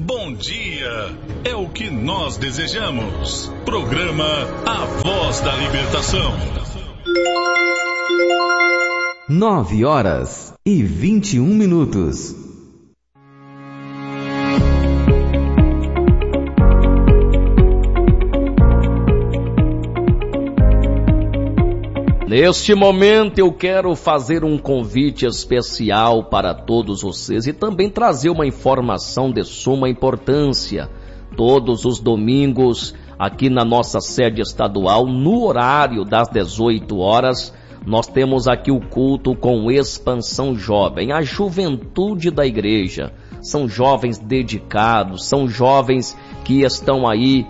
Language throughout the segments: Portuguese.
bom dia é o que nós desejamos. Programa A Voz da Libertação. 9h21. Neste momento eu quero fazer um convite especial para todos vocês e também trazer uma informação de suma importância. Todos os domingos, aqui na nossa sede estadual, no horário das 18 horas, nós temos aqui o culto com Expansão Jovem, a juventude da igreja. São jovens dedicados, são jovens que estão aí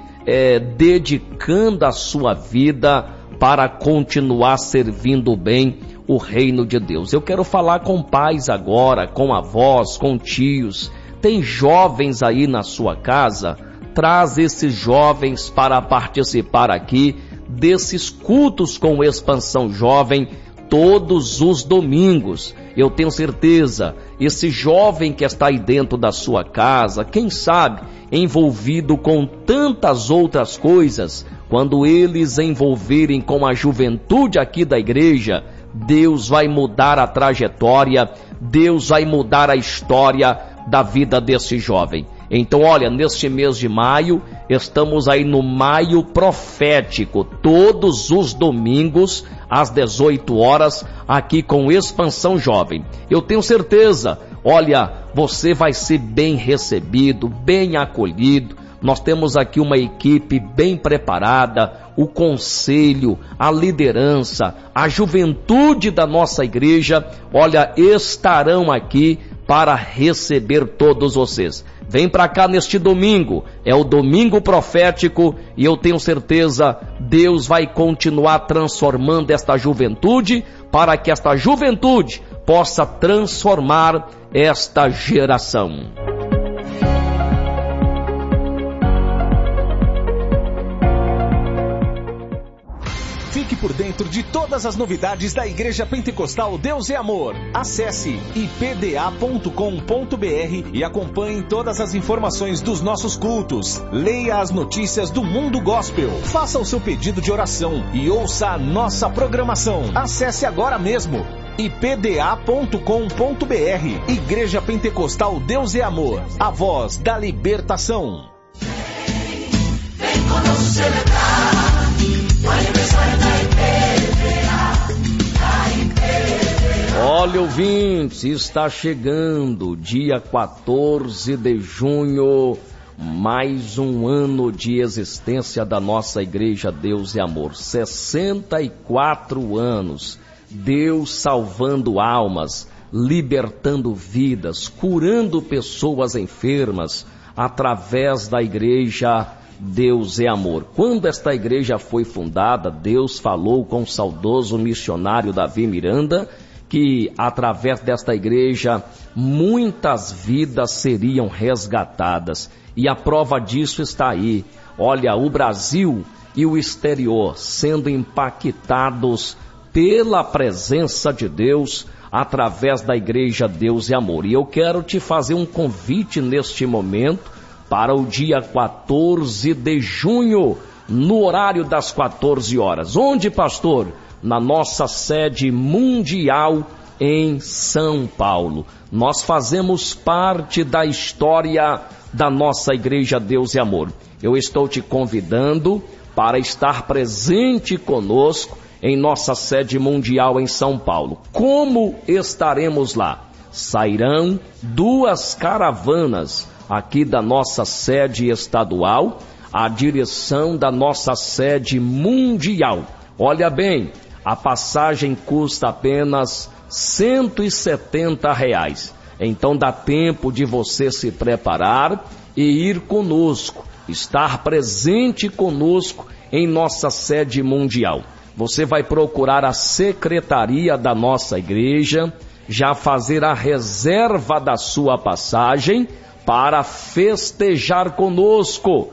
dedicando a sua vida para continuar servindo bem o reino de Deus. Eu quero falar com pais agora, com avós, com tios. Tem jovens aí na sua casa? Traz esses jovens para participar aqui desses cultos com Expansão Jovem todos os domingos. Eu tenho certeza, esse jovem que está aí dentro da sua casa, quem sabe envolvido com tantas outras coisas, quando eles envolverem com a juventude aqui da igreja, Deus vai mudar a trajetória, Deus vai mudar a história da vida desse jovem. Então, olha, neste mês de maio, estamos aí no Maio Profético, todos os domingos, às 18 horas, aqui com Expansão Jovem. Eu tenho certeza, olha, você vai ser bem recebido, bem acolhido. Nós temos aqui uma equipe bem preparada, o conselho, a liderança, a juventude da nossa igreja, olha, estarão aqui para receber todos vocês. Vem para cá neste domingo, é o domingo profético e eu tenho certeza, Deus vai continuar transformando esta juventude para que esta juventude possa transformar esta geração. Fique por dentro de todas as novidades da Igreja Pentecostal Deus é Amor. Acesse ipda.com.br e acompanhe todas as informações dos nossos cultos. Leia as notícias do mundo gospel. Faça o seu pedido de oração e ouça a nossa programação. Acesse agora mesmo ipda.com.br. Igreja Pentecostal Deus é Amor. A voz da libertação. Vem conosco celebrar o aniversário da IPVA. Olha, ouvintes, está chegando dia 14 de junho, mais um ano de existência da nossa Igreja Deus e Amor. 64 anos, Deus salvando almas, libertando vidas, curando pessoas enfermas, através da Igreja Deus é Amor. Quando esta igreja foi fundada, Deus falou com o saudoso missionário Davi Miranda que através desta igreja muitas vidas seriam resgatadas. E a prova disso está aí. Olha, o Brasil e o exterior sendo impactados pela presença de Deus através da Igreja Deus é Amor. E eu quero te fazer um convite neste momento para o dia 14 de junho, no horário das 14 horas. Onde, pastor? Na nossa sede mundial em São Paulo. Nós fazemos parte da história da nossa Igreja Deus e Amor. Eu estou te convidando para estar presente conosco em nossa sede mundial em São Paulo. Como estaremos lá? Sairão 2 caravanas aqui da nossa sede estadual, a direção da nossa sede mundial. Olha bem, a passagem custa apenas R$170. Então dá tempo de você se preparar e ir conosco, estar presente conosco em nossa sede mundial. Você vai procurar a secretaria da nossa igreja, já fazer a reserva da sua passagem para festejar conosco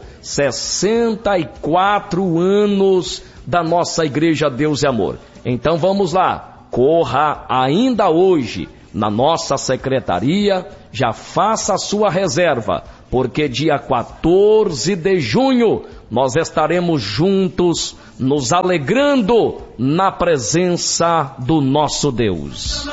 64 anos da nossa Igreja Deus e Amor. Então vamos lá, corra ainda hoje na nossa secretaria. Já faça a sua reserva, porque dia 14 de junho nós estaremos juntos, nos alegrando na presença do nosso Deus.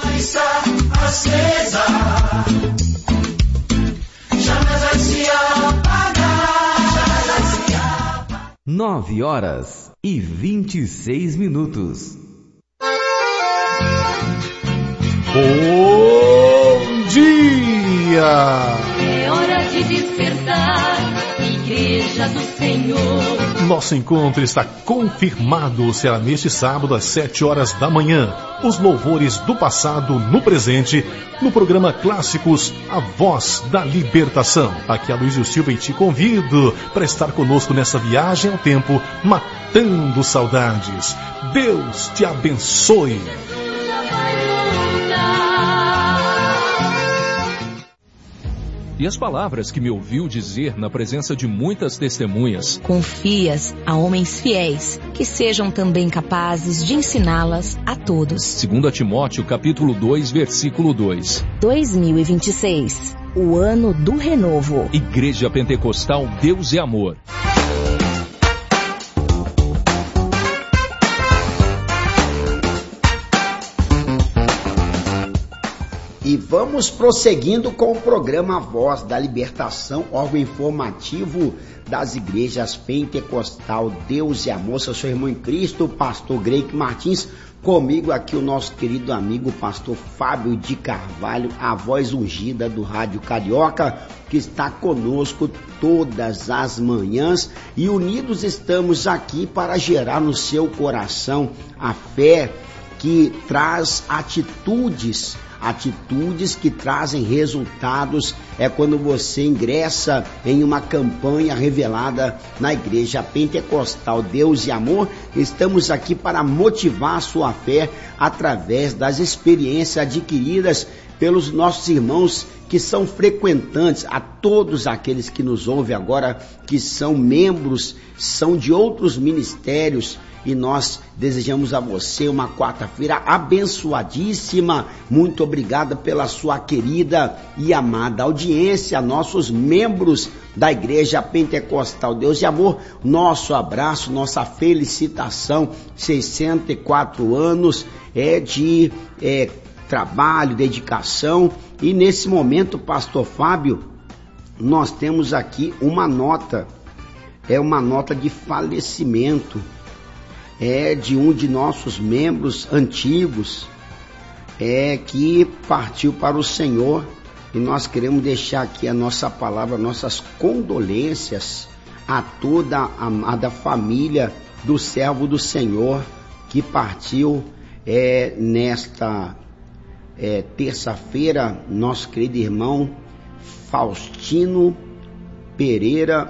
9h26. Bom dia! É hora de despertar, Igreja do Senhor. Nosso encontro está confirmado. Será neste sábado às 7 horas da manhã. Os louvores do passado no presente, no programa Clássicos, a Voz da Libertação. Aqui é Luísio Silva e te convido para estar conosco nessa viagem ao tempo, matando saudades. Deus te abençoe. E as palavras que me ouviu dizer na presença de muitas testemunhas. Confias a homens fiéis, que sejam também capazes de ensiná-las a todos. 2 Timóteo, capítulo 2, versículo 2. 2026, o ano do renovo. Igreja Pentecostal Deus e Amor. E vamos prosseguindo com o programa Voz da Libertação, órgão informativo das igrejas Pentecostal Deus e Amor. Eu sou irmão em Cristo, pastor Greik Martins, comigo aqui o nosso querido amigo pastor Fábio de Carvalho, a voz ungida do Rádio Carioca, que está conosco todas as manhãs, e unidos estamos aqui para gerar no seu coração a fé que traz atitudes que trazem resultados. É quando você ingressa em uma campanha revelada na Igreja Pentecostal Deus e Amor. Estamos aqui para motivar a sua fé através das experiências adquiridas pelos nossos irmãos que são frequentantes, a todos aqueles que nos ouvem agora, que são membros, são de outros ministérios. E nós desejamos a você uma quarta-feira abençoadíssima. Muito obrigado pela sua querida e amada audiência, nossos membros da Igreja Pentecostal Deus e Amor. Nosso abraço, nossa felicitação, 64 anos de trabalho, dedicação. E nesse momento, pastor Fábio, nós temos aqui uma nota, uma nota de falecimento. De um de nossos membros antigos, que partiu para o Senhor, e nós queremos deixar aqui a nossa palavra, nossas condolências a toda a amada família do servo do Senhor, que partiu nesta terça-feira, nosso querido irmão Faustino Pereira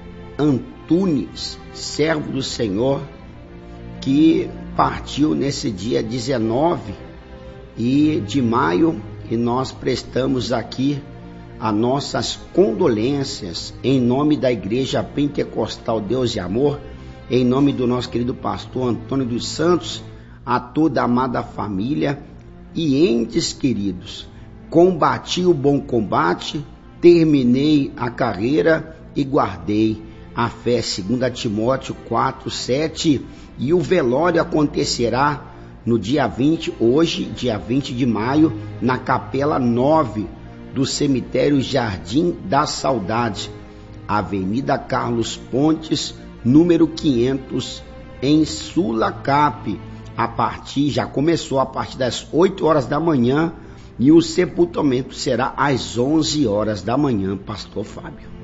Antunes, servo do Senhor, que partiu nesse dia 19 de maio, e nós prestamos aqui as nossas condolências em nome da Igreja Pentecostal Deus e Amor, em nome do nosso querido pastor Antônio dos Santos, a toda a amada família e entes queridos. Combati o bom combate, terminei a carreira e guardei a fé. 2 Timóteo 4, 7. E o velório acontecerá no dia 20, hoje, dia 20 de maio, na capela 9 do cemitério Jardim da Saudade, Avenida Carlos Pontes, número 500, em Sulacap. Já começou a partir das 8 horas da manhã, e o sepultamento será às 11 horas da manhã, pastor Fábio.